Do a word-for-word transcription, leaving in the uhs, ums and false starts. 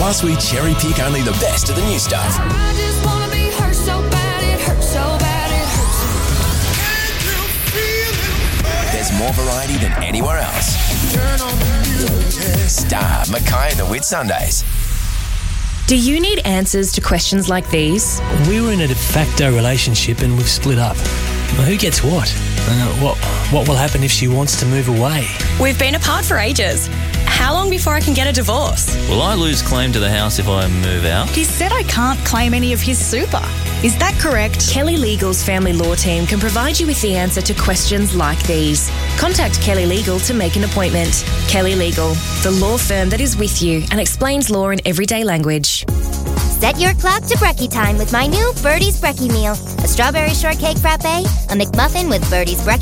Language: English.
Plus, we cherry pick only the best of the new stuff. I just wanna be hurt so bad, it hurts so bad, it hurts. There's more variety than anywhere else. Star Mackay and the Whitsundays. Do you need answers to questions like these? We were in a de facto relationship and we've split up. Well, who gets what? Uh, what? What will happen if she wants to move away? We've been apart for ages. How long before I can get a divorce? Will I lose claim to the house if I move out? He said I can't claim any of his super. Is that correct? Kelly Legal's family law team can provide you with the answer to questions like these. Contact Kelly Legal to make an appointment. Kelly Legal, the law firm that is with you and explains law in everyday language. Set your clock to brekkie time with my new Birdie's Brekkie meal. A strawberry shortcake frappe, a McMuffin with Birdie's Brekkie